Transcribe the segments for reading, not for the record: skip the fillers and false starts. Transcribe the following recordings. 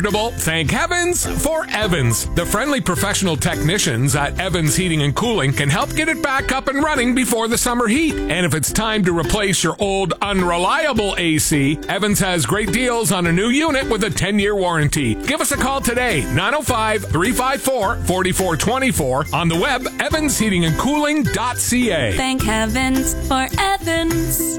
comfortable, thank heavens for Evans. The friendly professional technicians at Evans Heating and Cooling can help get it back up and running before the summer heat. And if it's time to replace your old, unreliable AC, Evans has great deals on a new unit with a 10-year warranty. Give us a call today, 905-354-4424. On the web, evansheatingandcooling.ca. Thank heavens for Evans.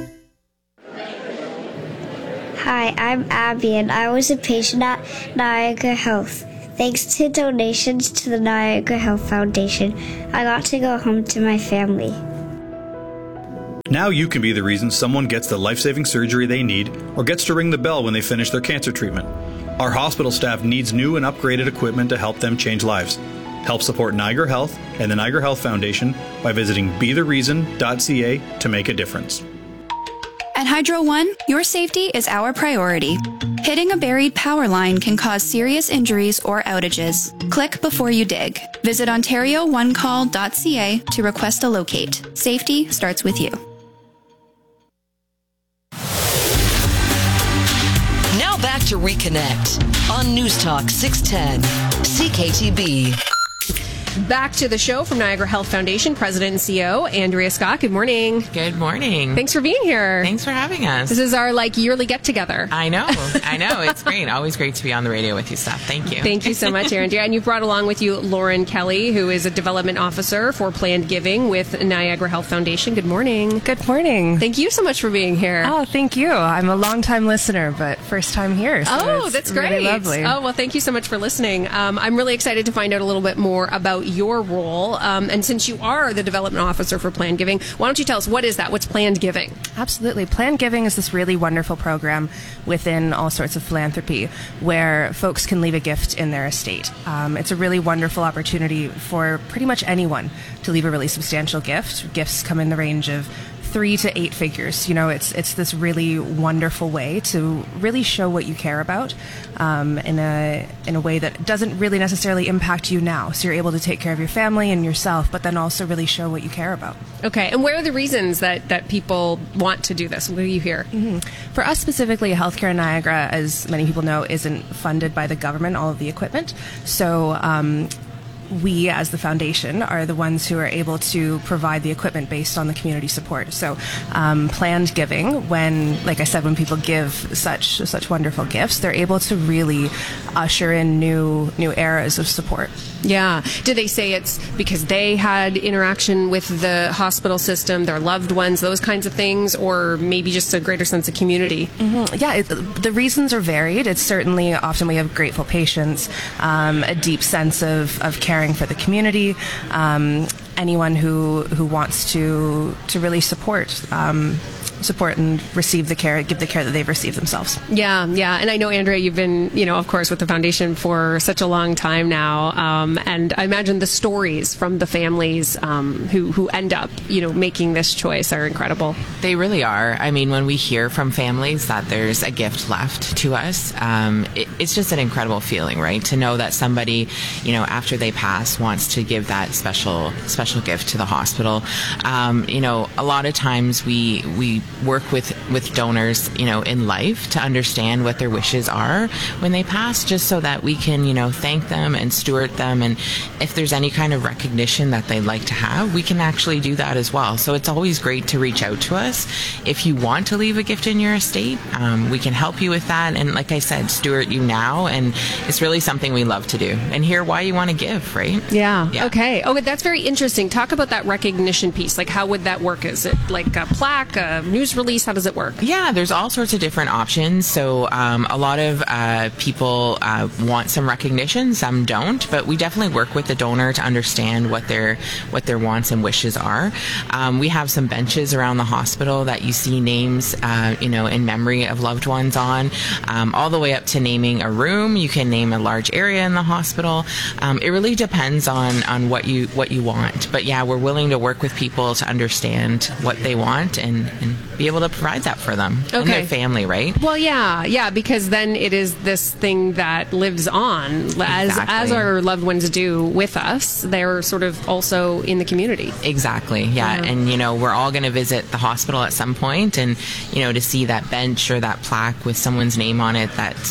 Hi, I'm Abby, and I was a patient at Niagara Health. Thanks to donations to the Niagara Health Foundation, I got to go home to my family. Now you can be the reason someone gets the life-saving surgery they need or gets to ring the bell when they finish their cancer treatment. Our hospital staff needs new and upgraded equipment to help them change lives. Help support Niagara Health and the Niagara Health Foundation by visiting bethereason.ca to make a difference. At Hydro One, your safety is our priority. Hitting a buried power line can cause serious injuries or outages. Click before you dig. Visit OntarioOneCall.ca to request a locate. Safety starts with you. Now back to Reconnect on News Talk 610 CKTB. Back to the show from Niagara Health Foundation, President and CEO, Andrea Scott. Good morning. Good morning. Thanks for being here. Thanks for having us. This is our yearly get-together. I know. It's great. Always great to be on the radio with you, Steph. Thank you. Thank you so much, Andrea. And you've brought along with you Lauren Kelly, who is a development officer for Planned Giving with Niagara Health Foundation. Good morning. Good morning. Thank you so much for being here. Oh, thank you. I'm a long-time listener, but first time here. So that's great. Really lovely. Oh, well, thank you so much for listening. I'm really excited to find out a little bit more about your role. And since you are the development officer for Planned Giving, why don't you tell us, what is that? What's Planned Giving? Absolutely. Planned Giving is this really wonderful program within all sorts of philanthropy where folks can leave a gift in their estate. It's a really wonderful opportunity for pretty much anyone to leave a really substantial gift. Gifts come in the range of 3 to 8 figures. You know, it's this really wonderful way to really show what you care about in a way that doesn't really necessarily impact you now. So you're able to take care of your family and yourself, but then also really show what you care about. Okay, and where are the reasons that people want to do this? What do you hear? Mm-hmm. For us specifically, Healthcare in Niagara, as many people know, isn't funded by the government, all of the equipment. So we, as the foundation, are the ones who are able to provide the equipment based on the community support. So Planned Giving, like I said, when people give such wonderful gifts, they're able to really usher in new eras of support. Yeah. Do they say it's because they had interaction with the hospital system, their loved ones, those kinds of things, or maybe just a greater sense of community? Mm-hmm. Yeah, the reasons are varied. It's certainly often we have grateful patients, a deep sense of caring for the community, anyone who wants to really support and receive the care, give the care that they've received themselves. Yeah. And I know, Andrea, you've been, of course, with the foundation for such a long time now. And I imagine the stories from the families who end up, making this choice are incredible. They really are. I mean, when we hear from families that there's a gift left to us, it's just an incredible feeling, right? To know that somebody, after they pass, wants to give that special gift to the hospital. A lot of times we work with donors, in life to understand what their wishes are when they pass, just so that we can, thank them and steward them. And if there's any kind of recognition that they'd like to have, we can actually do that as well. So it's always great to reach out to us. If you want to leave a gift in your estate, we can help you with that. And like I said, steward you now. And it's really something we love to do and hear why you want to give, right? Yeah. Okay. Oh, that's very interesting. Talk about that recognition piece. Like, how would that work? Is it like a plaque, a news release? How does it work? Yeah, there's all sorts of different options. So a lot of people want some recognition, some don't, but we definitely work with the donor to understand what their wants and wishes are. We have some benches around the hospital that you see names, in memory of loved ones on, all the way up to naming a room. You can name a large area in the hospital. It really depends on what you want. But yeah, we're willing to work with people to understand what they want and be able to provide that for them and their family, right? Well, yeah, because then it is this thing that lives on as our loved ones do with us. They're sort of also in the community. Exactly, yeah. And, we're all going to visit the hospital at some point, and, to see that bench or that plaque with someone's name on it that's part of your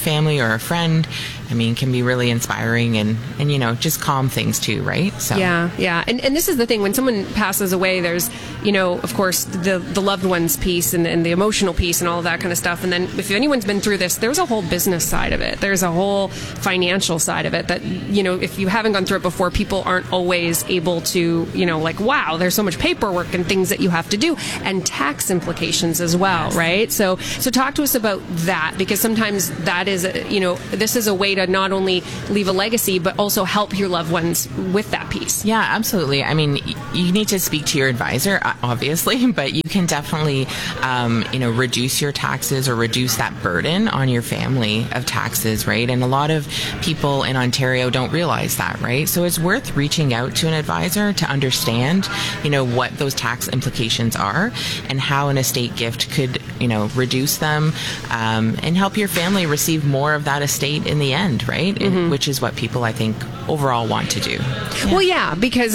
family or a friend, I mean, can be really inspiring and just calm things too, right? So Yeah. And this is the thing, when someone passes away, there's, of course, the loved ones piece and the emotional piece and all of that kind of stuff. And then if anyone's been through this, there's a whole business side of it. There's a whole financial side of it that, if you haven't gone through it before, people aren't always able to, wow, there's so much paperwork and things that you have to do, and tax implications as well, right? So talk to us about that, because sometimes that is, this is a way to not only leave a legacy, but also help your loved ones with that piece. Yeah, absolutely. I mean, you need to speak to your advisor, obviously, but you can definitely, reduce your taxes or reduce that burden on your family of taxes, right? And a lot of people in Ontario don't realize that, right? So it's worth reaching out to an advisor to understand, what those tax implications are and how an estate gift could, reduce them and help your family receive more of that estate in the end, right? Mm-hmm. Which is what people, I think, overall want to do. Yeah. Well, yeah, because,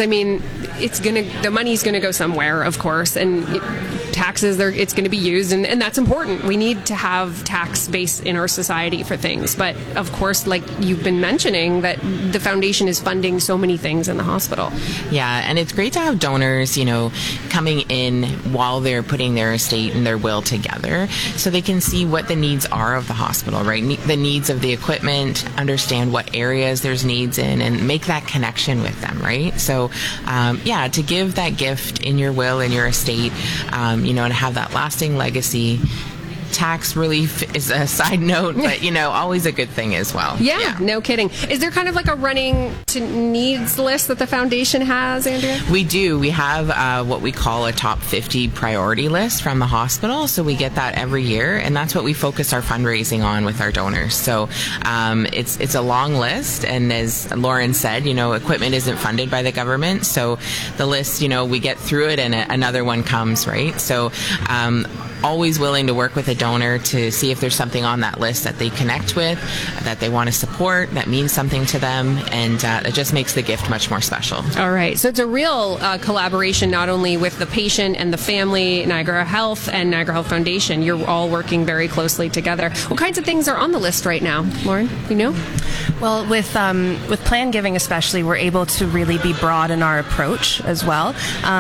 the money's going to go somewhere, of course, and taxes, it's going to be used, and that's important. We need to have tax base in our society for things. But, of course, like you've been mentioning, that the foundation is funding so many things in the hospital. Yeah, and it's great to have donors, coming in while they're putting their estate and their will together so they can see what the needs are of the hospital, right? The needs of the equipment, understand what areas there's needs in, and make that connection with them, right? So, to give that gift in your will, in your estate, and have that lasting legacy. Tax relief is a side note, but always a good thing as well. Yeah, no kidding. Is there kind of like a running to needs list that the foundation has, Andrea? We do. We have what we call a top 50 priority list from the hospital. So we get that every year, and that's what we focus our fundraising on with our donors. So it's a long list, and as Lauren said, equipment isn't funded by the government. So the list, we get through it and another one comes, right? So always willing to work with a donor to see if there's something on that list that they connect with, that they want to support, that means something to them, and it just makes the gift much more special. All right. So it's a real collaboration, not only with the patient and the family, Niagara Health and Niagara Health Foundation. You're all working very closely together. What kinds of things are on the list right now, Lauren? You know? Well, with Plan Giving especially, we're able to really be broad in our approach as well.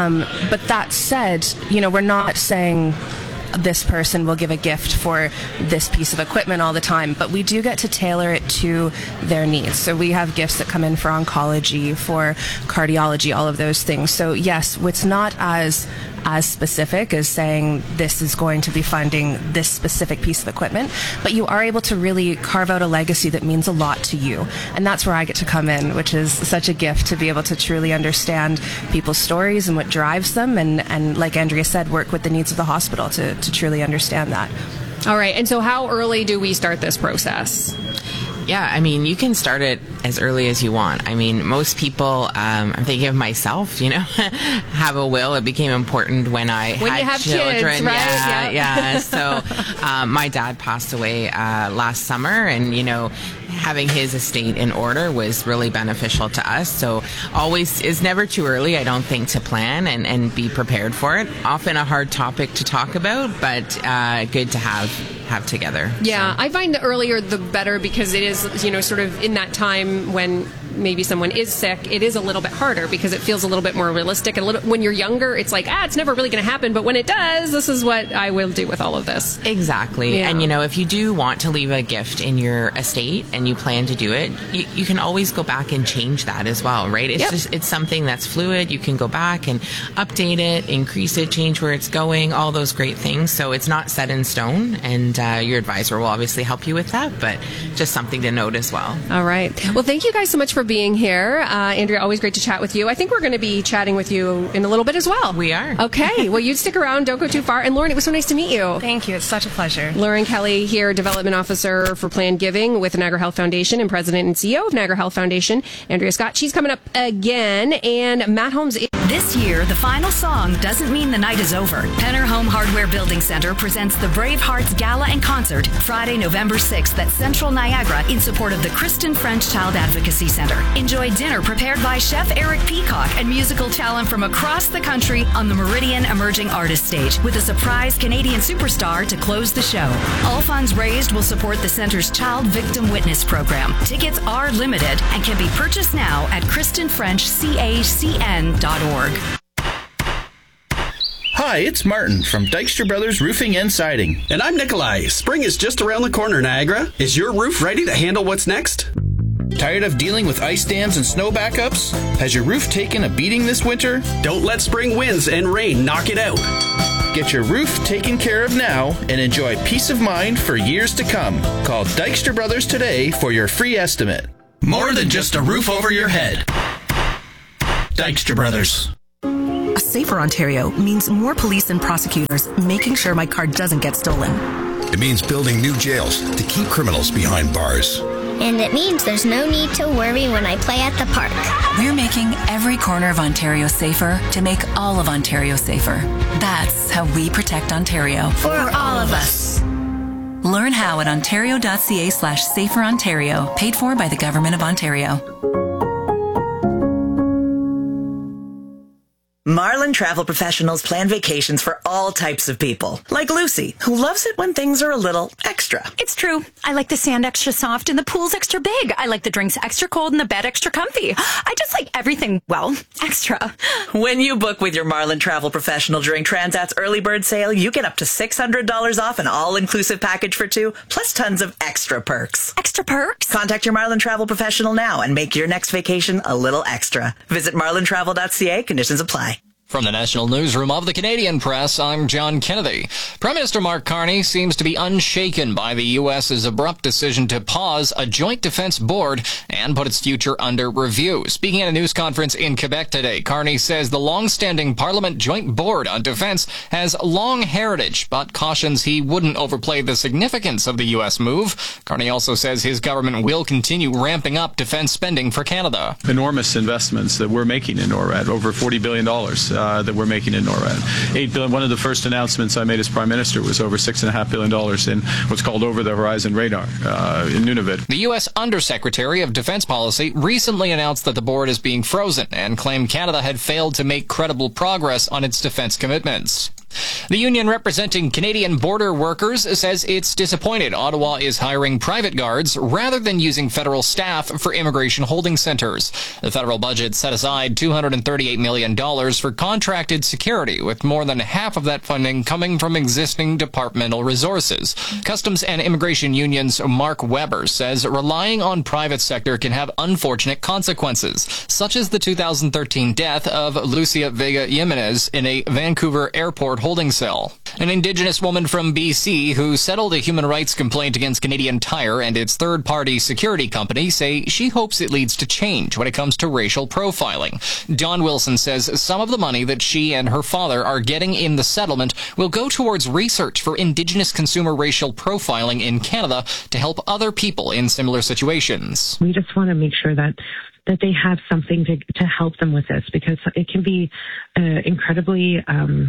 But that said, we're not saying this person will give a gift for this piece of equipment all the time, but we do get to tailor it to their needs. So we have gifts that come in for oncology, for cardiology, all of those things. So yes, it's not as specific as saying this is going to be funding this specific piece of equipment, but you are able to really carve out a legacy that means a lot to you. And that's where I get to come in, which is such a gift to be able to truly understand people's stories and what drives them, and like Andrea said, work with the needs of the hospital to truly understand that. All right. And so how early do we start this process? Yeah, you can start it as early as you want. Most people, I'm thinking of myself, have a will. It became important when I had children. Kids, right? Yeah. So my dad passed away last summer, and, having his estate in order was really beneficial to us. So always, it's never too early, I don't think, to plan and be prepared for it. Often a hard topic to talk about, but good to have together. Yeah, so I find the earlier the better, because it is, sort of in that time when maybe someone is sick, it is a little bit harder because it feels a little bit more realistic. And when you're younger, it's like, it's never really going to happen. But when it does, this is what I will do with all of this. Exactly. Yeah. And, if you do want to leave a gift in your estate and you plan to do it, you can always go back and change that as well, right? It's it's something that's fluid. You can go back and update it, increase it, change where it's going, all those great things. So it's not set in stone, and your advisor will obviously help you with that, but just something to note as well. All right. Well, thank you guys so much for being here. Andrea, always great to chat with you. I think we're going to be chatting with you in a little bit as well. We are. Okay. Well, you stick around. Don't go too far. And Lauren, it was so nice to meet you. Thank you. It's such a pleasure. Lauren Kelly here, Development Officer for Plan Giving with Niagara Health Foundation and President and CEO of Niagara Health Foundation. Andrea Scott, she's coming up again. And Matt Holmes. This year, the final song doesn't mean the night is over. Penner Home Hardware Building Center presents the Bravehearts Gala and Concert Friday, November 6th at Central Niagara in support of the Kristen French Child Child Advocacy Center. Enjoy dinner prepared by Chef Eric Peacock and musical talent from across the country on the Meridian Emerging Artist Stage with a surprise Canadian superstar to close the show. All funds raised will support the center's Child Victim Witness program. Tickets are limited and can be purchased now at KristenFrenchCACN.org. Hi, it's Martin from Dykstra Brothers Roofing and Siding. And I'm Nikolai. Spring is just around the corner, Niagara. Is your roof ready to handle what's next? Tired of dealing with ice dams and snow backups? Has your roof taken a beating this winter? Don't let spring winds and rain knock it out. Get your roof taken care of now and enjoy peace of mind for years to come. Call Dykstra Brothers today for your free estimate. More than just a roof over your head. Dykstra Brothers. A safer Ontario means more police and prosecutors making sure my car doesn't get stolen. It means building new jails to keep criminals behind bars. And it means there's no need to worry when I play at the park. We're making every corner of Ontario safer to make all of Ontario safer. That's how we protect Ontario. For all of us. Learn how at ontario.ca/saferontario, paid for by the Government of Ontario. Marlin Travel Professionals plan vacations for all types of people. Like Lucy, who loves it when things are a little extra. It's true. I like the sand extra soft and the pool's extra big. I like the drinks extra cold and the bed extra comfy. I just like everything, well, extra. When you book with your Marlin Travel Professional during Transat's early bird sale, you get up to $600 off an all-inclusive package for two, plus tons of extra perks. Extra perks? Contact your Marlin Travel Professional now and make your next vacation a little extra. Visit marlintravel.ca. Conditions apply. From the National Newsroom of the Canadian Press, I'm John Kennedy. Prime Minister Mark Carney seems to be unshaken by the U.S.'s abrupt decision to pause a joint defense board and put its future under review. Speaking at a news conference in Quebec today, Carney says the long-standing Parliament Joint Board on Defense has long heritage, but cautions he wouldn't overplay the significance of the U.S. move. Carney also says his government will continue ramping up defense spending for Canada. Enormous investments that we're making in NORAD, over $40 billion. That we're making in NORAD. $8 billion. One of the first announcements I made as Prime Minister was over $6.5 billion in what's called over-the-horizon radar in Nunavut. The U.S. Undersecretary of Defense Policy recently announced that the board is being frozen and claimed Canada had failed to make credible progress on its defense commitments. The union representing Canadian border workers says it's disappointed Ottawa is hiring private guards rather than using federal staff for immigration holding centers. The federal budget set aside $238 million for contracted security, with more than half of that funding coming from existing departmental resources. Customs and Immigration Union's Mark Weber says relying on private sector can have unfortunate consequences, such as the 2013 death of Lucia Vega Jimenez in a Vancouver airport holding cell. An Indigenous woman from BC who settled a human rights complaint against Canadian Tire and its third-party security company say she hopes it leads to change when it comes to racial profiling. Dawn Wilson says some of the money that she and her father are getting in the settlement will go towards research for Indigenous consumer racial profiling in Canada to help other people in similar situations. We just want to make sure that they have something to help them with this, because it can be incredibly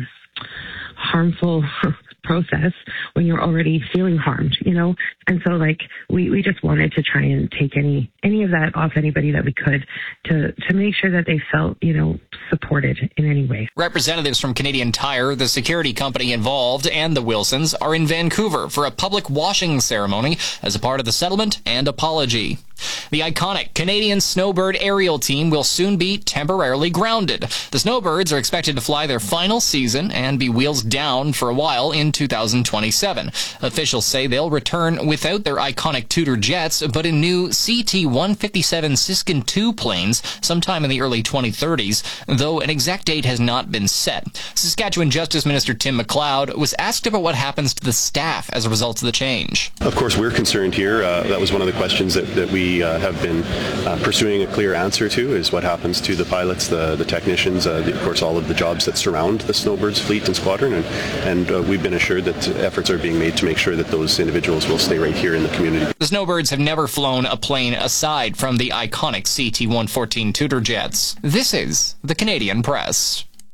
harmful process when you're already feeling harmed, you know? And so, like, we just wanted to try and take any of that off anybody that we could to make sure that they felt, you know, supported in any way. Representatives from Canadian Tire, the security company involved, and the Wilsons are in Vancouver for a public washing ceremony as a part of the settlement and apology. The iconic Canadian Snowbird aerial team will soon be temporarily grounded. The Snowbirds are expected to fly their final season and be wheels down for a while in 2027. Officials say they'll return without their iconic Tudor jets, but in new CT-157 Siskin II planes sometime in the early 2030s, though an exact date has not been set. Saskatchewan Justice Minister Tim McLeod was asked about what happens to the staff as a result of the change. Of course, we're concerned here. That was one of the questions that we have been pursuing a clear answer to, is what happens to the pilots, the technicians, of course all of the jobs that surround the Snowbirds fleet and squadron, and we've been assured that efforts are being made to make sure that those individuals will stay right here in the community. The Snowbirds have never flown a plane aside from the iconic CT-114 Tudor jets. This is the Canadian Press.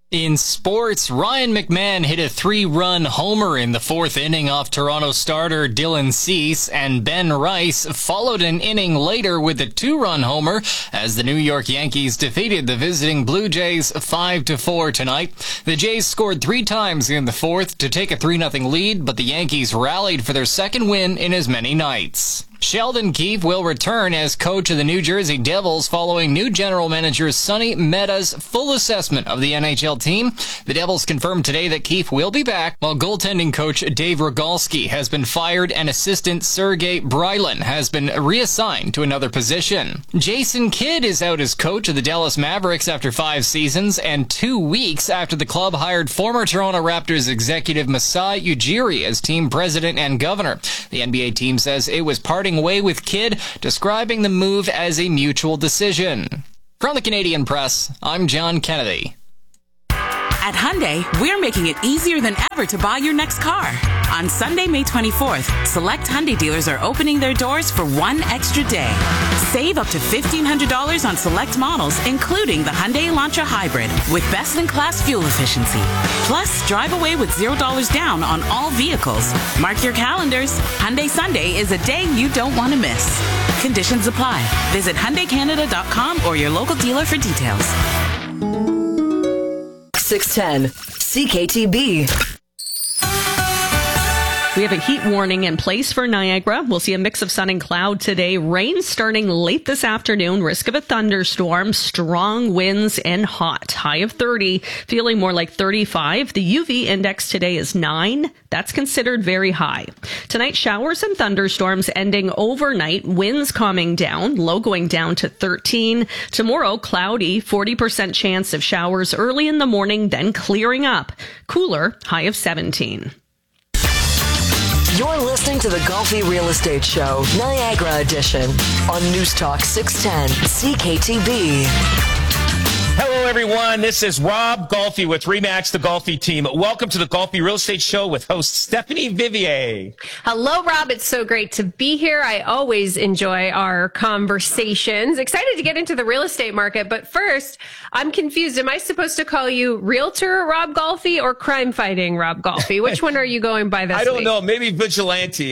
In sports, Ryan McMahon hit a 3-run homer in the 4th inning off Toronto starter Dylan Cease, and Ben Rice followed an inning later with a 2-run homer as the New York Yankees defeated the visiting Blue Jays 5-4 tonight. The Jays scored 3 times in the 4th to take a 3-0 lead, but the Yankees rallied for their second win in as many nights. Sheldon Keefe will return as coach of the New Jersey Devils following new general manager Sonny Mehta's full assessment of the NHL team. The Devils confirmed today that Keefe will be back, while goaltending coach Dave Rogalski has been fired and assistant Sergei Brylin has been reassigned to another position. Jason Kidd is out as coach of the Dallas Mavericks after 5 seasons and 2 weeks after the club hired former Toronto Raptors executive Masai Ujiri as team president and governor. The NBA team says it was parting way with Kidd, describing the move as a mutual decision. From the Canadian Press, I'm John Kennedy. At Hyundai, we're making it easier than ever to buy your next car. On Sunday, May 24th, select Hyundai dealers are opening their doors for 1 extra day. Save up to $1,500 on select models, including the Hyundai Elantra Hybrid, with best-in-class fuel efficiency. Plus, drive away with $0 down on all vehicles. Mark your calendars. Hyundai Sunday is a day you don't want to miss. Conditions apply. Visit HyundaiCanada.com or your local dealer for details. 610 CKTB. We have a heat warning in place for Niagara. We'll see a mix of sun and cloud today. Rain starting late this afternoon. Risk of a thunderstorm. Strong winds and hot. High of 30. Feeling more like 35. The UV index today is 9. That's considered very high. Tonight, showers and thunderstorms ending overnight. Winds calming down. Low going down to 13. Tomorrow, cloudy. 40% chance of showers early in the morning, then clearing up. Cooler. High of 17. You're listening to the Golfi Real Estate Show, Niagara Edition, on News Talk 610 CKTB. Hello, everyone. This is Rob Golfi with RE/MAX, the Golfi team. Welcome to the Golfi Real Estate Show with host Stephanie Vivier. Hello, Rob. It's so great to be here. I always enjoy our conversations. Excited to get into the real estate market. But first, I'm confused. Am I supposed to call you Realtor Rob Golfi or Crime Fighting Rob Golfi? Which one are you going by this week? I don't know. Maybe Vigilante.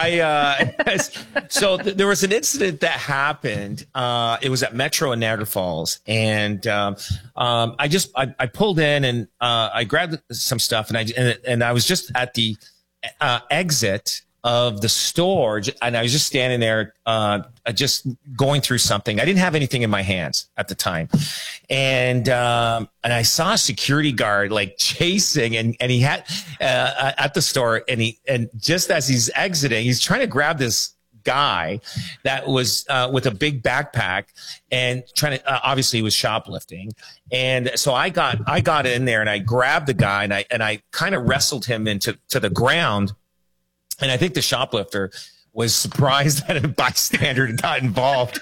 So there was an incident that happened. It was at Metro in Niagara Falls. And I pulled in and I grabbed some stuff and I was just at the exit of the store and I was just standing there just going through something. I didn't have anything in my hands at the time. And I saw a security guard like chasing and he had at the store and just as he's exiting, he's trying to grab this guy that was with a big backpack and trying to obviously he was shoplifting. And so I got in there and I grabbed the guy and I kind of wrestled him into the ground. And I think the shoplifter was surprised that a bystander got involved.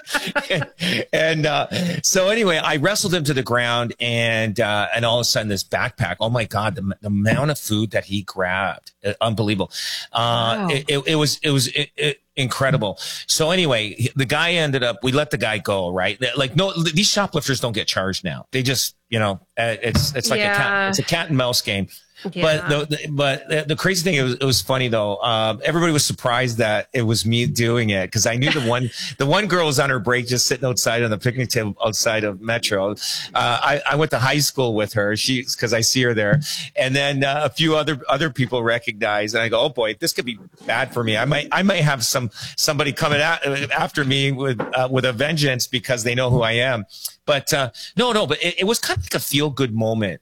So anyway, I wrestled him to the ground and all of a sudden this backpack, oh my God, the amount of food that he grabbed, unbelievable. Wow. It was incredible. So anyway, the guy we let the guy go, right? Like, no, these shoplifters don't get charged now. They just, it's like it's a cat and mouse game. Yeah. But the crazy thing, it was funny though. Everybody was surprised that it was me doing it because I knew the one girl was on her break just sitting outside on the picnic table outside of Metro. I went to high school with her. Because I see her there, and then a few other people recognized, and I go, oh boy, this could be bad for me. I might have somebody coming after me with a vengeance because they know who I am. But no, but it was kind of like a feel good moment.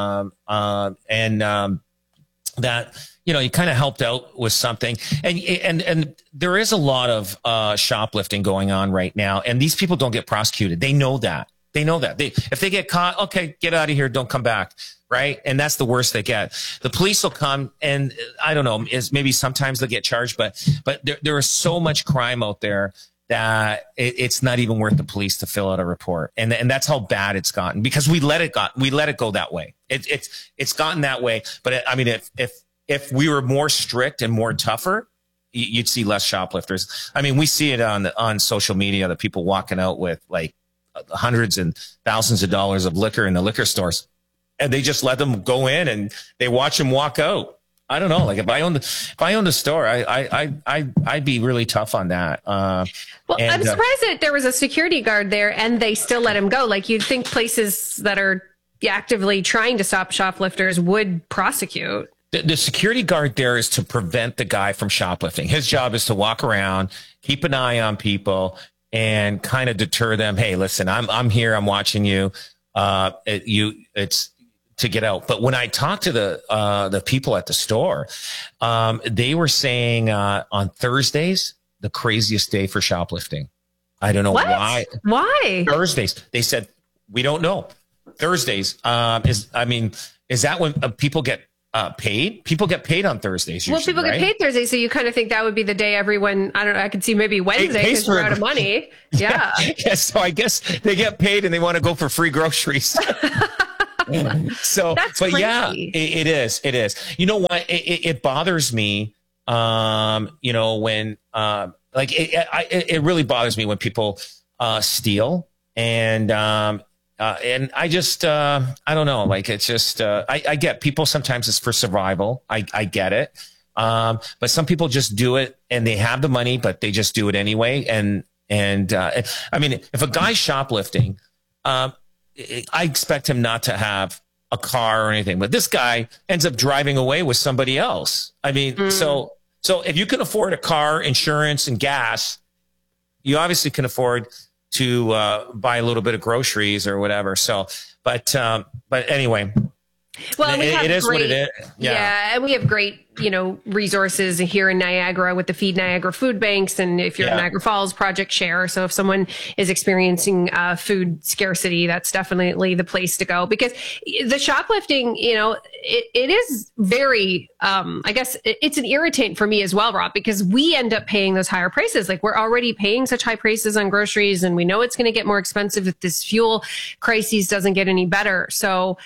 That, you kind of helped out with something. And there is a lot of shoplifting going on right now. And these people don't get prosecuted. They know that. If they get caught, okay, get out of here. Don't come back. Right. And that's the worst they get. The police will come and I don't know, maybe sometimes they'll get charged, but there is so much crime out there that it's not even worth the police to fill out a report. And that's how bad it's gotten because we let it go that way. It's gotten that way. But I mean, if we were more strict and more tougher, you'd see less shoplifters. I mean, we see it on social media, the people walking out with like hundreds and thousands of dollars of liquor in the liquor stores. and they just let them go in and they watch them walk out. I don't know. Like if I owned the store, I'd be really tough on that. I'm surprised that there was a security guard there and they still let him go. Like you'd think places that are actively trying to stop shoplifters would prosecute. The security guard there is to prevent the guy from shoplifting. His job is to walk around, keep an eye on people, and kind of deter them. Hey, listen, I'm here. I'm watching you. It's to get out. But when I talked to the people at the store, they were saying on Thursdays, the craziest day for shoplifting. I don't know why. Why? Thursdays. They said, we don't know. Thursdays is that when people get paid? People get paid on Thursdays. Usually, people get paid Thursday, so you kind of think that would be the day everyone. I don't know. I could see maybe Wednesday because we're out of money. Yeah. Yeah. So I guess they get paid and they want to go for free groceries. So, that's but crazy. Yeah, it is. It is. You know what? It bothers me. When it really bothers me when people steal and I just, I don't know, like, it's just, I get people, sometimes it's for survival. I get it. But some people just do it and they have the money, but they just do it anyway. And I mean, if a guy's shoplifting, I expect him not to have a car or anything, but this guy ends up driving away with somebody else. I mean, so if you can afford a car, insurance, and gas, you obviously can afford to buy a little bit of groceries or whatever. So, but anyway, well, it is what it is. Yeah, and we have great, resources here in Niagara with the Feed Niagara food banks, and if you're in Niagara Falls, Project Share. So if someone is experiencing food scarcity, that's definitely the place to go, because the shoplifting, it is very, I guess it's an irritant for me as well, Rob, because we end up paying those higher prices. Like we're already paying such high prices on groceries, and we know it's going to get more expensive if this fuel crisis doesn't get any better. So,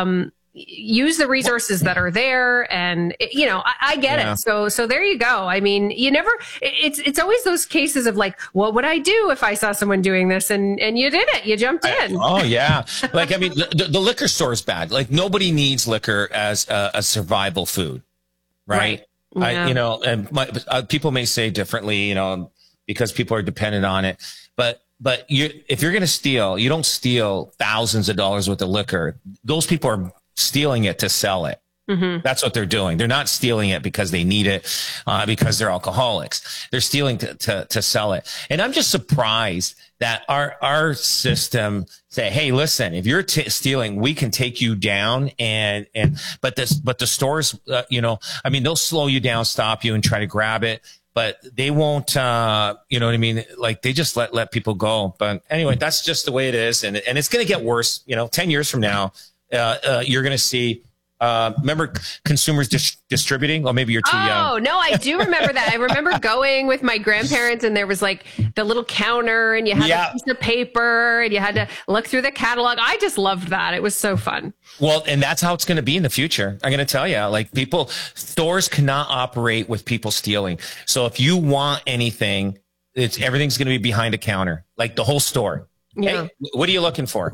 use the resources that are there, and I get it. So there you go. I mean, it's always those cases of like, what would I do if I saw someone doing this? And you did it. You jumped in. Oh yeah. Like, I mean, the liquor store is bad. Like nobody needs liquor as a survival food. Right. Yeah. And people may say differently, because people are dependent on it, but if you're going to steal, you don't steal thousands of dollars worth of liquor. Those people are stealing it to sell it. Mm-hmm. That's what they're doing. They're not stealing it because they need it, because they're alcoholics. They're stealing to sell it. And I'm just surprised that our system say, hey, listen, if you're stealing, we can take you down. But the stores, they'll slow you down, stop you, and try to grab it. But they won't, you know what I mean? Like they just let people go. But anyway, that's just the way it is. And it's going to get worse. 10 years from now, you're going to see, remember consumers distributing? Or maybe you're too young. Oh, no, I do remember that. I remember going with my grandparents, and there was like the little counter, and you had a piece of paper, and you had to look through the catalog. I just loved that. It was so fun. Well, and that's how it's going to be in the future. I'm going to tell you, like stores cannot operate with people stealing. So if you want anything, everything's going to be behind a counter, like the whole store. Yeah. Hey, what are you looking for?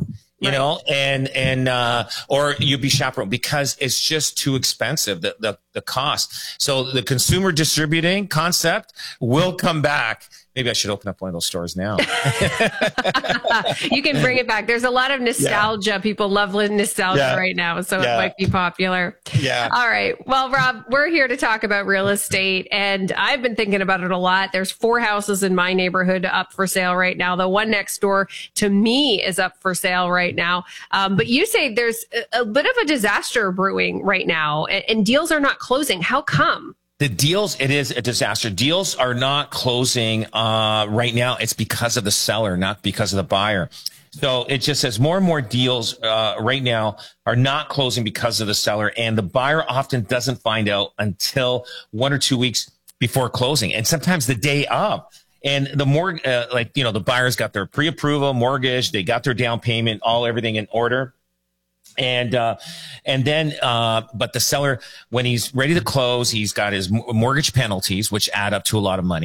Or you'd be chaperone, because it's just too expensive, the cost. So the consumer distributing concept will come back. Maybe I should open up one of those stores now. You can bring it back. There's a lot of nostalgia. Yeah. People love nostalgia right now, so it might be popular. Yeah. All right. Well, Rob, we're here to talk about real estate, and I've been thinking about it a lot. There's 4 houses in my neighborhood up for sale right now. The one next door to me is up for sale right now. But you say there's a bit of a disaster brewing right now, and deals are not closing. How come? The deals, it is a disaster. Deals are not closing right now. It's because of the seller, not because of the buyer. So it just says more and more deals right now are not closing because of the seller, and the buyer often doesn't find out until 1 or 2 weeks before closing, and sometimes the day of. And the more the buyers got their pre-approval mortgage, they got their down payment, everything in order. And then but the seller, when he's ready to close, he's got his mortgage penalties, which add up to a lot of money.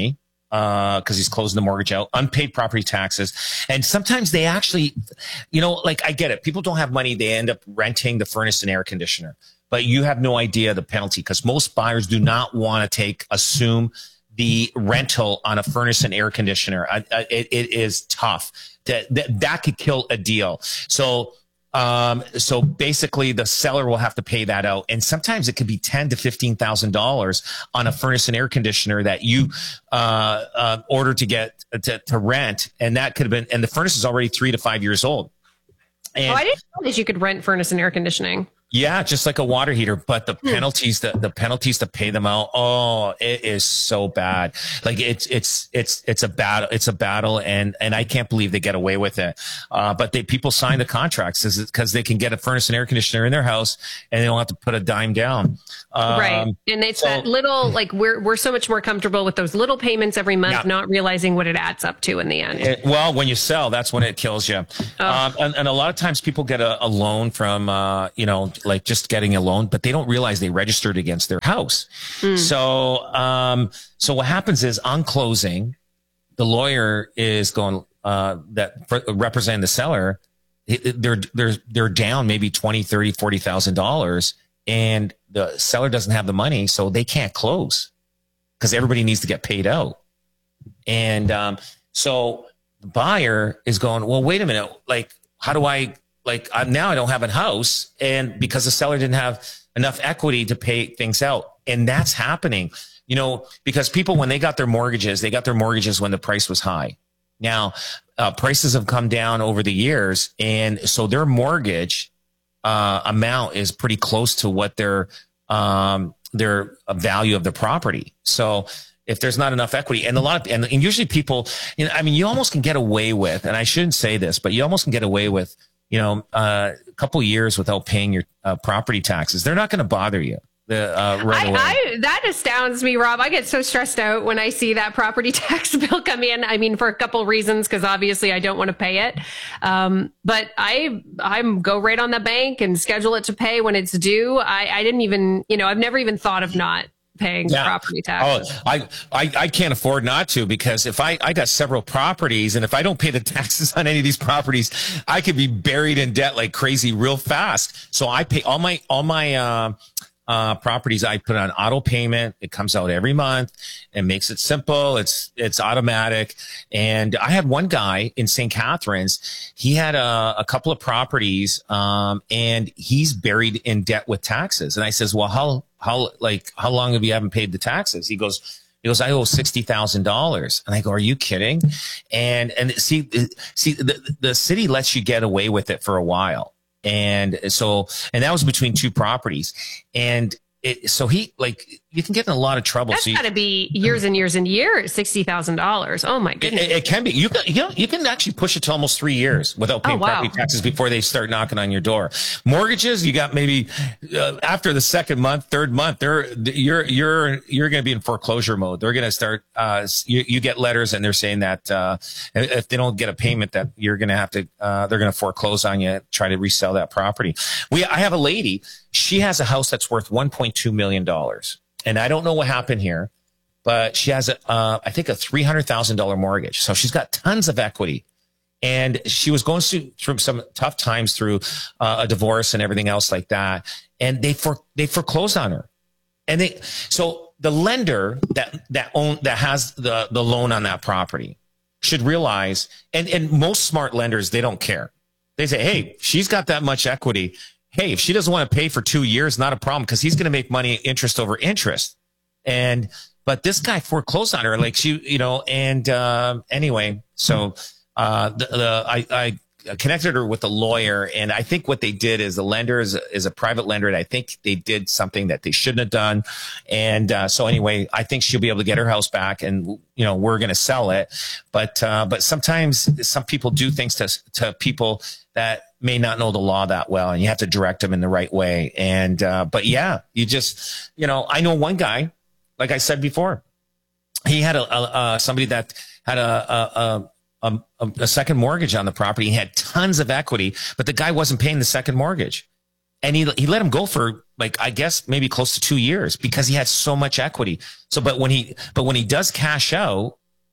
because he's closing the mortgage out, unpaid property taxes. And sometimes they actually, like I get it. People don't have money. They end up renting the furnace and air conditioner, but you have no idea the penalty because most buyers do not want to assume the rental on a furnace and air conditioner. It is tough. That could kill a deal. So basically the seller will have to pay that out. And sometimes it could be $10,000 to $15,000 on a furnace and air conditioner that you, ordered to get to rent. And that could have been, and the furnace is already 3 to 5 years old. And I didn't know that you could rent furnace and air conditioning. Yeah, just like a water heater, but the penalties, the penalties to pay them out. Oh, it is so bad. Like it's a battle. And I can't believe they get away with it. But people sign the contracts because they can get a furnace and air conditioner in their house and they don't have to put a dime down. Right. And it's that little, like we're so much more comfortable with those little payments every month, not realizing what it adds up to in the end. Well, when you sell, that's when it kills you. And a lot of times people get a loan from, like just getting a loan, but they don't realize they registered against their house. So what happens is on closing, the lawyer is going, representing the seller. They're down maybe $20,000, $30,000, $40,000 and the seller doesn't have the money. So they can't close because everybody needs to get paid out. And, so the buyer is going, well, wait a minute. Like, how do now I don't have a house and because the seller didn't have enough equity to pay things out. And that's happening, because people, when they got their mortgages when the price was high. Now, prices have come down over the years. And so their mortgage, amount is pretty close to what their value of the property. So if there's not enough equity and usually people, you almost can get away with, and I shouldn't say this, but you almost can get away with, a couple years without paying your property taxes. They're not going to bother you. Right away. That astounds me, Rob. I get so stressed out when I see that property tax bill come in. For a couple reasons, because obviously I don't want to pay it. But I go right on the bank and schedule it to pay when it's due. I didn't even, I've never even thought of not paying property taxes. Oh, I can't afford not to because if I got several properties and if I don't pay the taxes on any of these properties, I could be buried in debt like crazy real fast. So I pay all my properties. I put on auto payment. It comes out every month and makes it simple. It's automatic. And I had one guy in St. Catharines. He had a couple of properties, and he's buried in debt with taxes. And I says, well, how long have you haven't paid the taxes? He goes, I owe $60,000. And I go, are you kidding? And see, the city lets you get away with it for a while. And that was between two properties. And you can get in a lot of trouble. That's got to be years and years and years, $60,000. Oh my goodness. It can be. You can actually push it to almost 3 years without paying property taxes before they start knocking on your door. Mortgages, you got maybe after the second month, third month, you're going to be in foreclosure mode. They're going to start. You get letters and they're saying that if they don't get a payment, that you're going to have to. They're going to foreclose on you, try to resell that property. I have a lady. She has a house that's worth $1.2 million. And I don't know what happened here, but she has I think a $300,000 mortgage. So she's got tons of equity. And she was going through some tough times through a divorce and everything else like that. And they foreclosed on her. And so the lender that has the loan on that property should realize, and most smart lenders, they don't care. They say, hey, she's got that much equity. Hey, if she doesn't want to pay for 2 years, not a problem, because he's going to make money interest over interest. But this guy foreclosed on her, anyway, so I connected her with a lawyer, and I think what they did is the lender is a private lender, and I think they did something that they shouldn't have done. And so anyway, I think she'll be able to get her house back, and we're going to sell it. But sometimes some people do things to people that may not know the law that well, and you have to direct them in the right way. And but yeah, you just I know one guy, like I said before, he had somebody that had a second mortgage on the property. He had tons of equity, but the guy wasn't paying the second mortgage. And he let him go for I guess maybe close to 2 years because he had so much equity. So, but when he does cash out,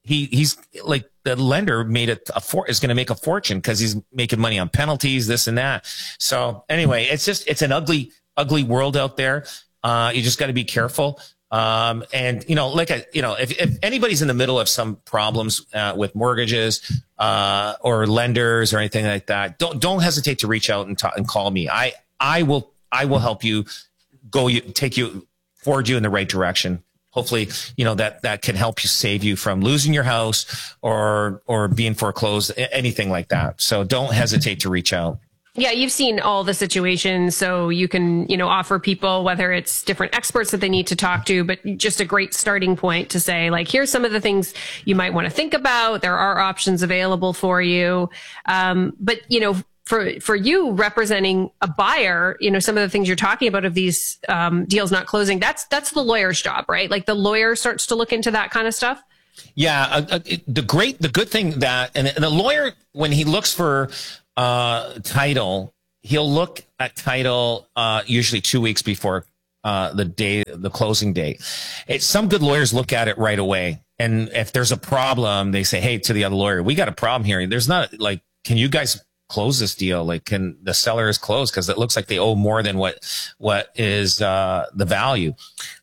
he's like the lender made it is going to make a fortune because he's making money on penalties, this and that. So anyway, it's an ugly world out there. You just got to be careful. And if anybody's in the middle of some problems with mortgages or lenders or anything like that, don't hesitate to reach out and call me. I will help you forward you in the right direction. Hopefully, that can help you save you from losing your house or being foreclosed, anything like that. So don't hesitate to reach out. Yeah, you've seen all the situations, so you can, offer people, whether it's different experts that they need to talk to, but just a great starting point to say, like, here's some of the things you might want to think about. There are options available for you. But, for you representing a buyer, some of the things you're talking about of these deals not closing, that's the lawyer's job, right? Like the lawyer starts to look into that kind of stuff. Yeah, the good thing that, and the lawyer, when he looks for title, he'll look at title usually 2 weeks before the closing date. Some good lawyers look at it right away, and if there's a problem, they say, "Hey," to the other lawyer, "We got a problem here. There's not like, can you guys close this deal? Like, can the sellers close? Because it looks like they owe more than what is the value."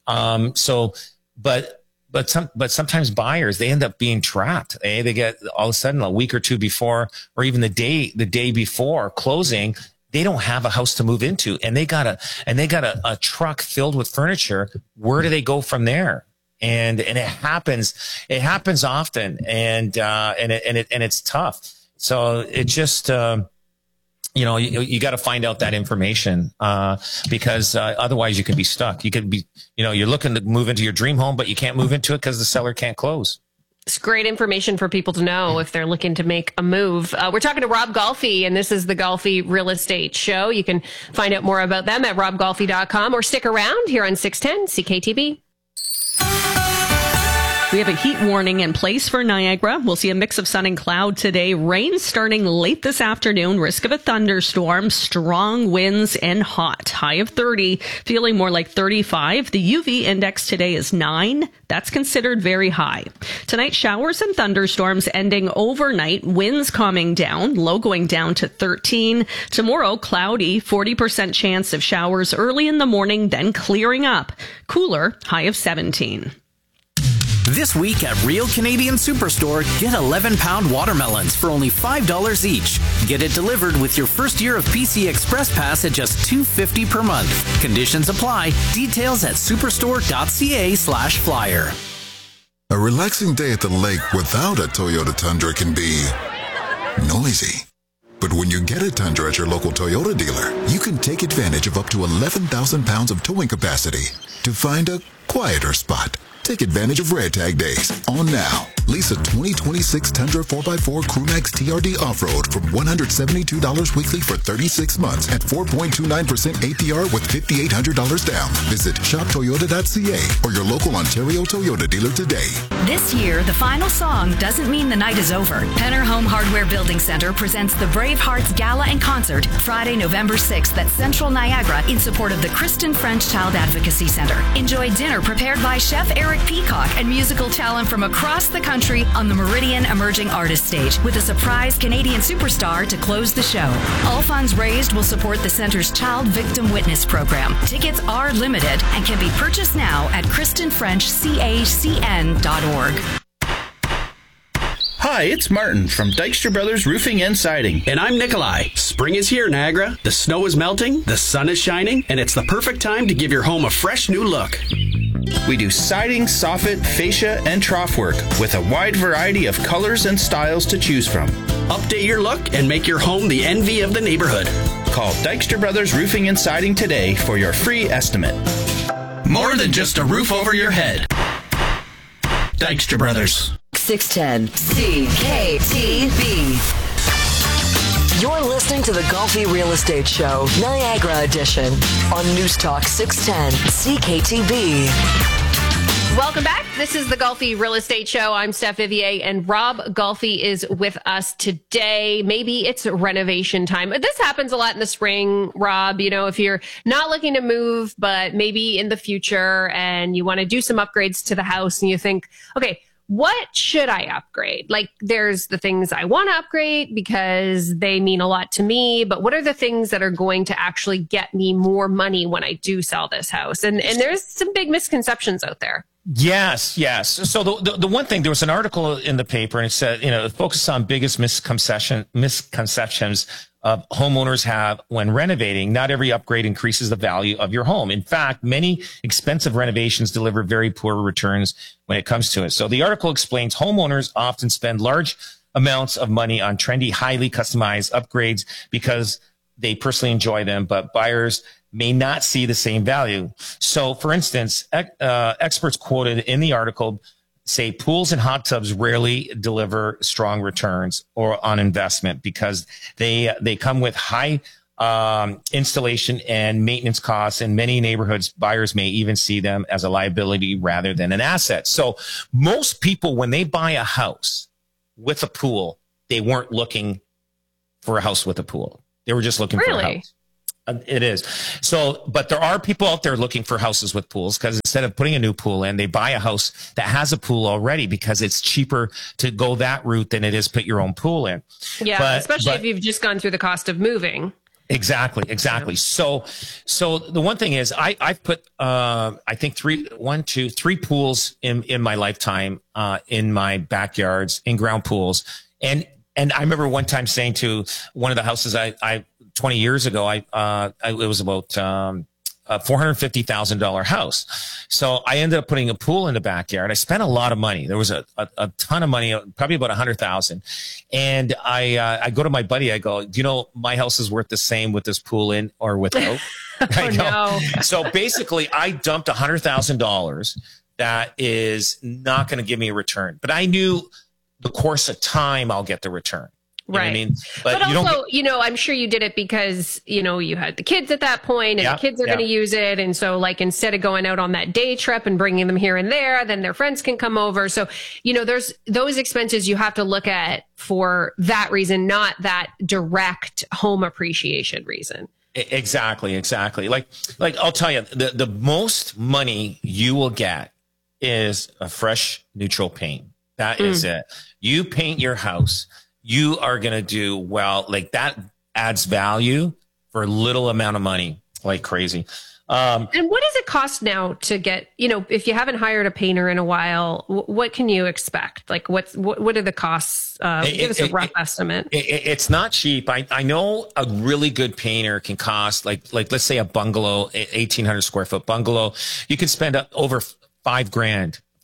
But sometimes buyers, they end up being trapped. They get all of a sudden a week or two before, or even the day before closing, they don't have a house to move into, and they got a truck filled with furniture. Where do they go from there? And it happens often, and it's tough. So it just, you got to find out that information, because otherwise you can be stuck. You could be, you're looking to move into your dream home, but you can't move into it because the seller can't close. It's great information for people to know if they're looking to make a move. We're talking to Rob Golfi, and this is the Golfi Real Estate Show. You can find out more about them at robgolfi.com, or stick around here on 610 CKTB. We have a heat warning in place for Niagara. We'll see a mix of sun and cloud today. Rain starting late this afternoon. Risk of a thunderstorm. Strong winds and hot. High of 30. Feeling more like 35. The UV index today is 9. That's considered very high. Tonight, showers and thunderstorms ending overnight. Winds calming down. Low going down to 13. Tomorrow, cloudy. 40% chance of showers early in the morning, then clearing up. Cooler. High of 17. This week at Real Canadian Superstore, get 11-pound watermelons for only $5 each. Get it delivered with your first year of PC Express Pass at just $2.50 per month. Conditions apply. Details at superstore.ca/flyer. A relaxing day at the lake without a Toyota Tundra can be noisy. But when you get a Tundra at your local Toyota dealer, you can take advantage of up to 11,000 pounds of towing capacity to find a quieter spot. Take advantage of Red Tag Days on now. Lease a 2026 Tundra 4x4 Crewmax TRD Off-Road from $172 weekly for 36 months at 4.29% APR with $5,800 down. Visit shoptoyota.ca or your local Ontario Toyota dealer today. This year, the final song doesn't mean the night is over. Penner Home Hardware Building Center presents the Brave Hearts Gala and Concert Friday, November 6th at Central Niagara in support of the Kristen French Child Advocacy Center. Enjoy dinner prepared by Chef Eric Peacock and musical talent from across the country on the Meridian Emerging Artist Stage with a surprise Canadian superstar to close the show. All funds raised will support the center's Child Victim Witness program. Tickets are limited and can be purchased now at KristenFrenchCACN.org. Hi, it's Martin from Dykstra Brothers Roofing and Siding. And I'm Nikolai. Spring is here, Niagara. The snow is melting, the sun is shining, and it's the perfect time to give your home a fresh new look. We do siding, soffit, fascia, and trough work with a wide variety of colors and styles to choose from. Update your look and make your home the envy of the neighborhood. Call Dykstra Brothers Roofing and Siding today for your free estimate. More than just a roof over your head. Dykstra Brothers. 610 CKTB. You're listening to the Golfi Real Estate Show, Niagara Edition, on News Talk 610 CKTB. Welcome back. This is the Golfi Real Estate Show. I'm Steph Vivier, and Rob Golfi is with us today. Maybe it's renovation time. This happens a lot in the spring, Rob. If you're not looking to move, but maybe in the future, and you want to do some upgrades to the house, and you think, okay, what should I upgrade? Like, there's the things I want to upgrade because they mean a lot to me, but what are the things that are going to actually get me more money when I do sell this house? And there's some big misconceptions out there. Yes. So the one thing, there was an article in the paper and it said, it focused on biggest misconceptions homeowners have when renovating. Not every upgrade increases the value of your home. In fact, many expensive renovations deliver very poor returns when it comes to it. So the article explains homeowners often spend large amounts of money on trendy, highly customized upgrades because they personally enjoy them, but buyers may not see the same value. So, for instance, experts quoted in the article say pools and hot tubs rarely deliver strong returns or on investment because they come with high installation and maintenance costs. In many neighborhoods, buyers may even see them as a liability rather than an asset. So most people, when they buy a house with a pool, they weren't looking for a house with a pool. They were just looking for a house. It is. So, but there are people out there looking for houses with pools because instead of putting a new pool in, they buy a house that has a pool already because it's cheaper to go that route than it is put your own pool in. Yeah, especially if you've just gone through the cost of moving. Exactly. Yeah. So the one thing is I've put, I think three pools in my lifetime, in my backyards, in-ground pools. And I remember one time saying to one of the houses I 20 years ago, it was about a $450,000 house. So I ended up putting a pool in the backyard. I spent a lot of money. There was a ton of money, probably about $100,000. And I go to my buddy. I go, do you know my house is worth the same with this pool in or without? No. So basically, I dumped $100,000 that is not going to give me a return. But I knew the course of time I'll get the return. You know what I mean? But also, I'm sure you did it because, you had the kids at that point and the kids are going to use it. And so like, instead of going out on that day trip and bringing them here and there, then their friends can come over. So, there's those expenses you have to look at for that reason, not that direct home appreciation reason. Exactly. Like I'll tell you, the most money you will get is a fresh neutral paint. That is it. You paint your house. You are going to do well. Like that adds value for a little amount of money, like crazy. And what does it cost now to get, if you haven't hired a painter in a while, what can you expect? Like what are the costs? Give us a rough estimate. It's not cheap. I know a really good painter can cost like let's say a bungalow, 1,800 square foot bungalow. You can spend over $5,000 to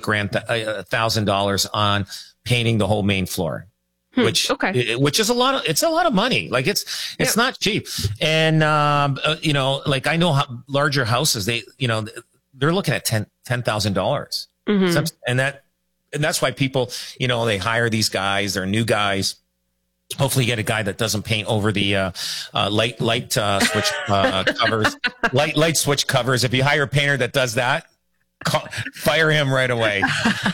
$1,000 on painting the whole main floor. Which is a lot of money. Like it's not cheap. And, like I know larger houses, they're looking at $10,000. And that's why people, they hire these guys, they're new guys. Hopefully you get a guy that doesn't paint over the, light switch, covers, light switch covers. If you hire a painter that does that, fire him right away.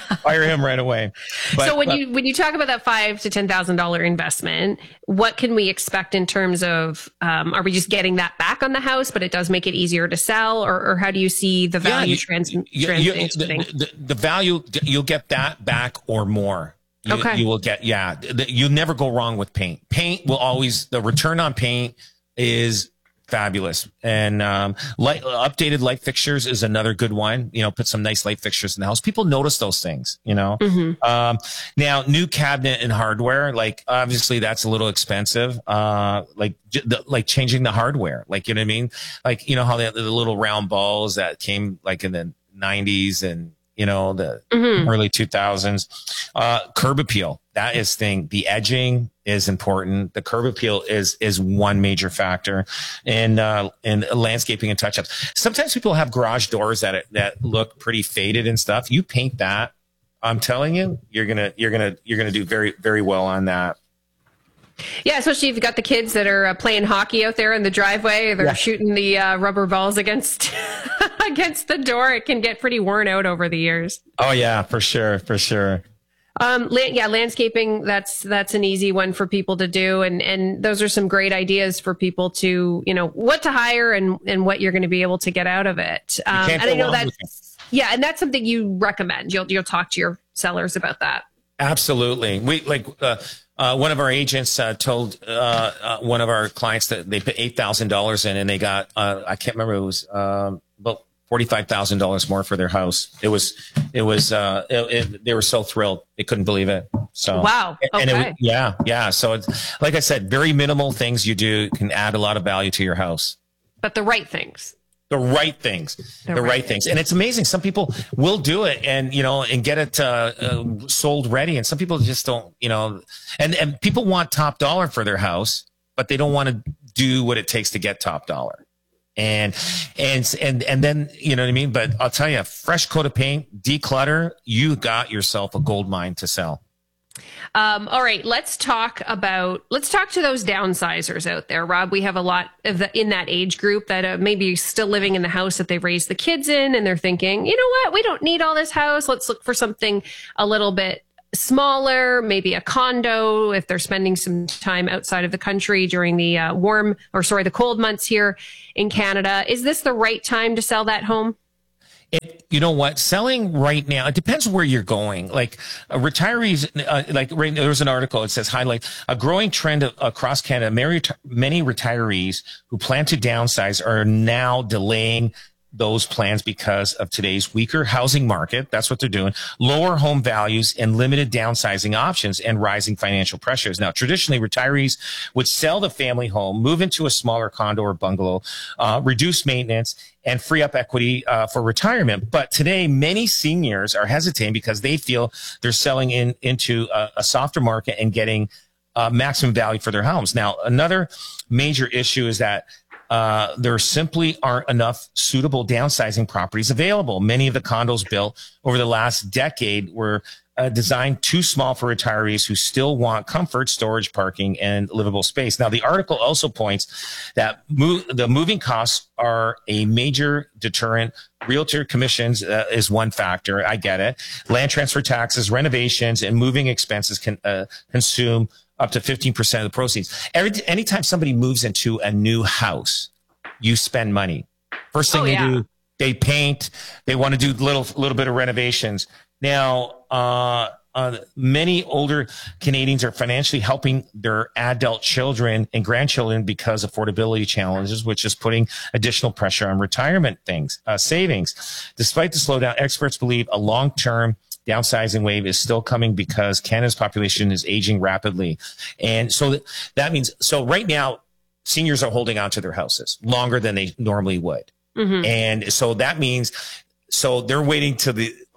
But, so when you talk about that $5,000 to $10,000 investment, what can we expect in terms of, are we just getting that back on the house, but it does make it easier to sell, or how do you see the value transiting? The value, you'll get that back or more. You will get, you never go wrong with paint. Paint will always, the return on paint is fabulous. And updated light fixtures is another good one. Put some nice light fixtures in the house. People notice those things, Now, new cabinet and hardware, like obviously that's a little expensive. Like changing the hardware, like, you know what I mean? Like, how the little round balls that came like in the 90s and, the early 2000s, curb appeal. That is thing. The edging is important. The curb appeal is one major factor in landscaping and touch ups. Sometimes people have garage doors that look pretty faded and stuff. You paint that. I'm telling you, you're going to do very, very well on that. Yeah, especially if you've got the kids that are playing hockey out there in the driveway. They're shooting the rubber balls against the door. It can get pretty worn out over the years. Oh yeah, for sure. Landscaping, that's an easy one for people to do. And those are some great ideas for people to, what to hire and what you're going to be able to get out of it. And I know Yeah, and that's something you recommend. You'll talk to your sellers about that. Absolutely. We one of our agents told one of our clients that they put $8,000 in and they got I can't remember, it was about $45,000 more for their house. They were so thrilled they couldn't believe it. So wow, okay. And yeah. So it's, like I said, very minimal things you do can add a lot of value to your house. But the right things. The right things. And it's amazing. Some people will do it and get it sold ready. And some people just don't, and people want top dollar for their house, but they don't want to do what it takes to get top dollar. And then, you know what I mean? But I'll tell you, fresh coat of paint, declutter, you got yourself a gold mine to sell. All right, let's talk to those downsizers out there, Rob. We have a lot in that age group that maybe still living in the house that they've raised the kids in, and they're thinking, you know what, we don't need all this house. Let's look for something a little bit smaller, maybe a condo if they're spending some time outside of the country during the the cold months here in Canada. Is this the right time to sell that home? You know what? Selling right now, it depends where you're going. Like retirees, there was an article, it says highlight a growing trend across Canada. Many retirees who plan to downsize are now delaying those plans because of today's weaker housing market. That's what they're doing. Lower home values and limited downsizing options and rising financial pressures. Now, traditionally, retirees would sell the family home, move into a smaller condo or bungalow, reduce maintenance, and free up equity for retirement. But today, many seniors are hesitating because they feel they're selling into a softer market and getting maximum value for their homes. Now, another major issue is that there simply aren't enough suitable downsizing properties available. Many of the condos built over the last decade were designed too small for retirees who still want comfort, storage, parking, and livable space. Now, the article also points that the moving costs are a major deterrent. Realtor commissions is one factor. I get it. Land transfer taxes, renovations, and moving expenses can consume up to 15% of the proceeds. Anytime somebody moves into a new house, you spend money. First thing they do, they paint. They want to do little bit of renovations. Now, many older Canadians are financially helping their adult children and grandchildren because of affordability challenges, which is putting additional pressure on retirement savings. Despite the slowdown, experts believe a long-term downsizing wave is still coming because Canada's population is aging rapidly. And so that means, right now, seniors are holding on to their houses longer than they normally would. Mm-hmm. And so that means, they're waiting to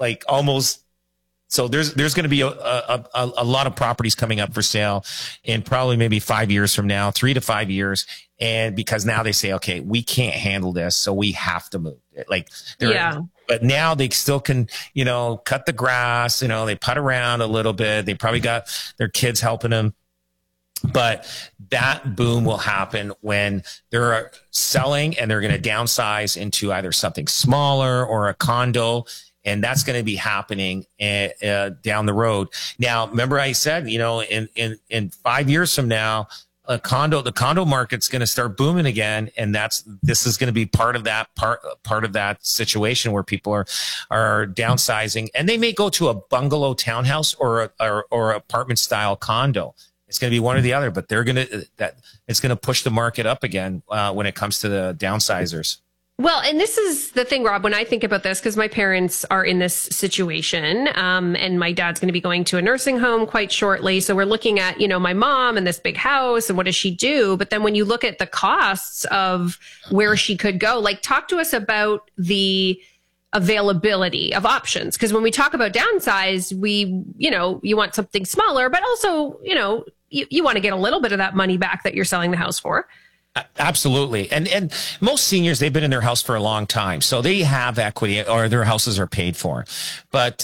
there's going to be a lot of properties coming up for sale in probably maybe 5 years from now, 3 to 5 years. And because now they say, okay, we can't handle this, so we have to move. But now they still can, cut the grass, they putt around a little bit. They probably got their kids helping them. But that boom will happen when they're selling and they're going to downsize into either something smaller or a condo. And that's going to be happening down the road. Now, remember I said, in 5 years from now, the condo market's going to start booming again. And this is going to be part of that situation where people are downsizing, and they may go to a bungalow townhouse or apartment style condo. It's going to be one or the other, but it's going to push the market up again when it comes to the downsizers. Well, and this is the thing, Rob, when I think about this, because my parents are in this situation, and my dad's going to be going to a nursing home quite shortly. So we're looking at, my mom and this big house and what does she do? But then when you look at the costs of where she could go, talk to us about the availability of options. Because when we talk about downsize, you want something smaller, but also, you want to get a little bit of that money back that you're selling the house for. Absolutely. And most seniors, they've been in their house for a long time, so they have equity or their houses are paid for. But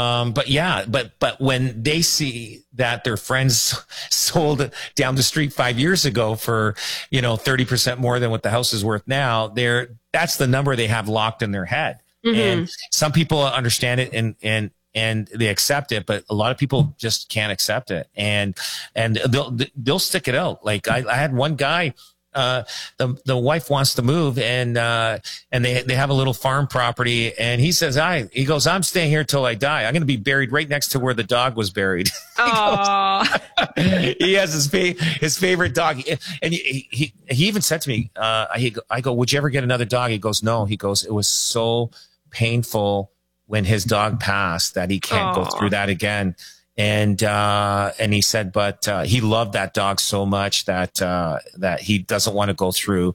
when they see that their friends sold down the street 5 years ago for, 30% more than what the house is worth now, that's the number they have locked in their head. Mm-hmm. And some people understand it and they accept it, but a lot of people just can't accept it. And they'll stick it out. Like I had one guy, the wife wants to move, and they have a little farm property, and he says, he goes, I'm staying here till I die. I'm going to be buried right next to where the dog was buried. He has his favorite dog, and he even said to me, I go, would you ever get another dog? He goes, no. He goes, it was so painful when his dog passed that he can't go through that again. And he said, but he loved that dog so much that he doesn't want to go through,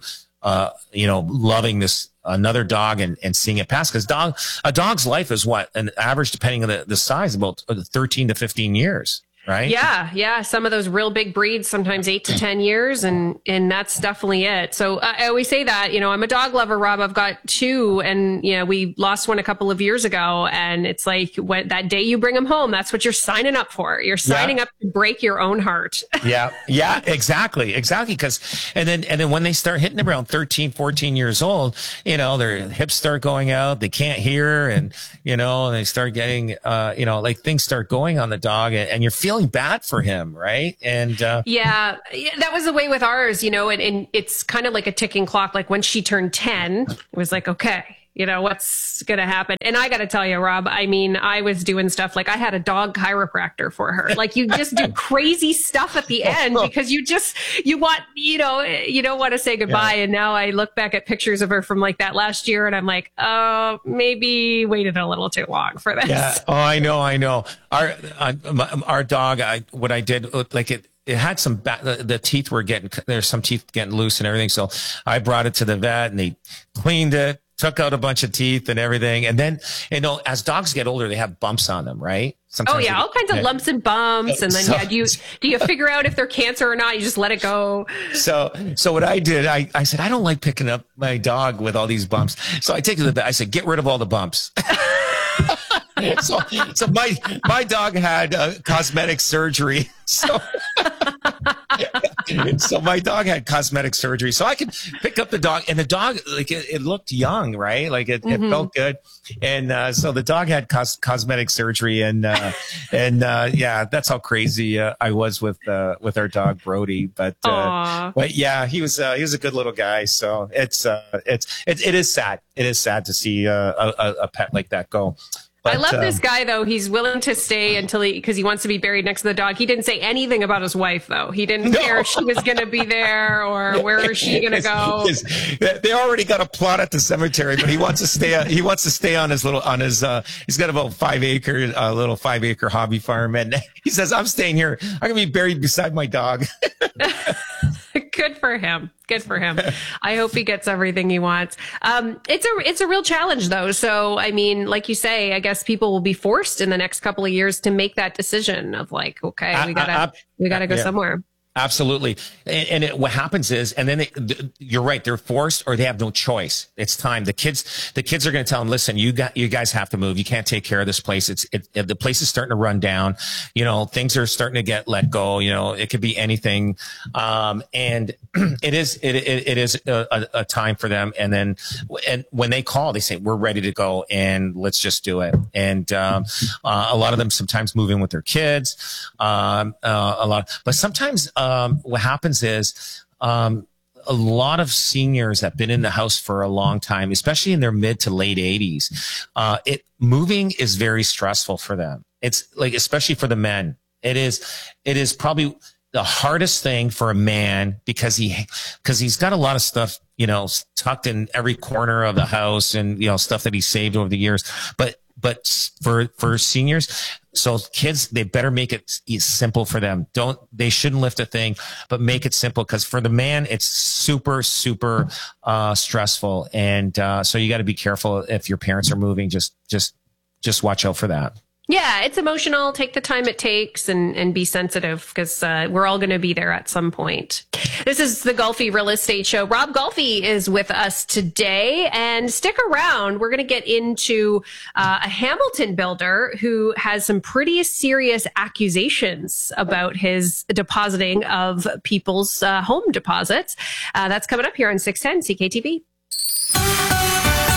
loving this another dog and seeing it pass. Because a dog's life is what, an average, depending on the size, about 13 to 15 years. Right? Yeah. Some of those real big breeds, sometimes 8 to 10 years. And that's definitely it. So I always say that, I'm a dog lover, Rob. I've got 2, and, we lost one a couple of years ago. And it's like that day you bring them home, that's what you're signing up for. You're signing up to break your own heart. Yeah, exactly. And then when they start hitting around 13, 14 years old, their hips start going out, they can't hear, and, they start getting, things start going on the dog, and you're feeling bad for him, right? And that was the way with ours, and it's kind of like a ticking clock. Like when she turned 10, it was like, okay, what's going to happen? And I got to tell you, Rob, I was doing stuff like I had a dog chiropractor for her. Like you just do crazy stuff at the end because you want, you don't want to say goodbye. Yeah. And now I look back at pictures of her from like that last year, and I'm like, oh, maybe waited a little too long for this. Yeah. Oh, I know. Our dog, what I did, like it had some the teeth were there's some teeth getting loose and everything. So I brought it to the vet, and they cleaned it, took out a bunch of teeth and everything. And then, as dogs get older, they have bumps on them, right? Sometimes all kinds of lumps and bumps. And then, do you figure out if they're cancer or not? You just let it go. So what I did, I said, I don't like picking up my dog with all these bumps. So I take it to the vet. I said, get rid of all the bumps. So my dog had cosmetic surgery. So my dog had cosmetic surgery. So I could pick up the dog, and the dog, like it looked young, right? Like it felt good. And so the dog had cosmetic surgery, and that's how crazy I was with our dog Brody. But yeah, he was a good little guy. So it is sad. It is sad to see a pet like that go. But, I love this guy, though. He's willing to stay because he wants to be buried next to the dog. He didn't say anything about his wife, though. He didn't care if she was going to be there or where is she going to go. They already got a plot at the cemetery, but he wants to stay. He wants to stay on his he's got about 5 acre, little 5 acre hobby farm, and he says, "I'm staying here. I'm going to be buried beside my dog." Good for him. I hope he gets everything he wants. It's a real challenge, though. So, like you say, I guess people will be forced in the next couple of years to make that decision of like, okay, we gotta go somewhere. Absolutely. And what happens is, and then you're right, they're forced or they have no choice. It's time. The kids are going to tell them, listen, you guys have to move. You can't take care of this place. The place is starting to run down. Things are starting to get let go. It could be anything. And it is a time for them. And when they call, they say, we're ready to go and let's just do it. And, a lot of them sometimes move in with their kids. But sometimes, what happens is, a lot of seniors have been in the house for a long time, especially in their mid to late 80s. Moving is very stressful for them. It's like, especially for the men, it is probably the hardest thing for a man because he's got a lot of stuff, tucked in every corner of the house and, stuff that he saved over the years. But for seniors, so kids, they better make it simple for them. They shouldn't lift a thing, but make it simple. Cause for the man, it's super, super, stressful. And, so you got to be careful if your parents are moving, just watch out for that. Yeah, it's emotional. Take the time it takes and be sensitive because we're all going to be there at some point. This is the Golfi Real Estate Show. Rob Golfi is with us today, and stick around. We're going to get into a Hamilton builder who has some pretty serious accusations about his depositing of people's home deposits. That's coming up here on 610 CKTV.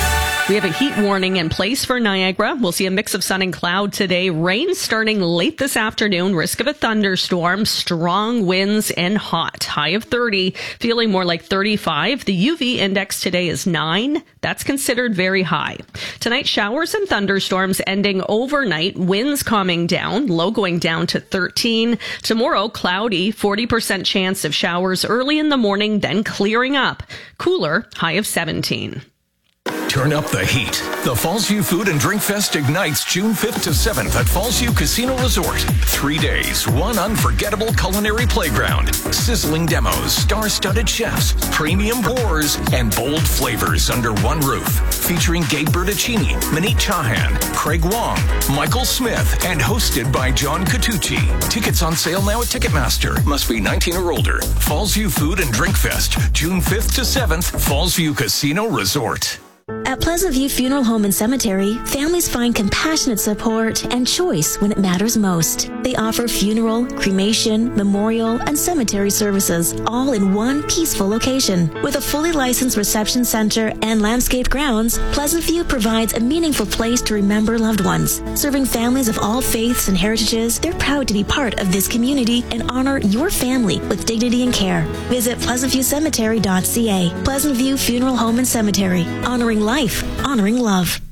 We have a heat warning in place for Niagara. We'll see a mix of sun and cloud today. Rain starting late this afternoon. Risk of a thunderstorm. Strong winds and hot. High of 30. Feeling more like 35. The UV index today is 9. That's considered very high. Tonight, showers and thunderstorms ending overnight. Winds calming down. Low going down to 13. Tomorrow, cloudy. 40% chance of showers early in the morning, then clearing up. Cooler. High of 17. Turn up the heat. The Fallsview Food and Drink Fest ignites June 5th to 7th at Fallsview Casino Resort. 3 days, one unforgettable culinary playground, sizzling demos, star-studded chefs, premium pours, and bold flavors under one roof. Featuring Gabe Bertaccini, Manit Chauhan, Craig Wong, Michael Smith, and hosted by John Catucci. Tickets on sale now at Ticketmaster. Must be 19 or older. Fallsview Food and Drink Fest, June 5th to 7th, Fallsview Casino Resort. At Pleasant View Funeral Home and Cemetery, families find compassionate support and choice when it matters most. They offer funeral, cremation, memorial, and cemetery services, all in one peaceful location. With a fully licensed reception center and landscaped grounds, Pleasant View provides a meaningful place to remember loved ones. Serving families of all faiths and heritages, they're proud to be part of this community and honor your family with dignity and care. Visit pleasantviewcemetery.ca. Pleasant View Funeral Home and Cemetery, honoring life, honoring love.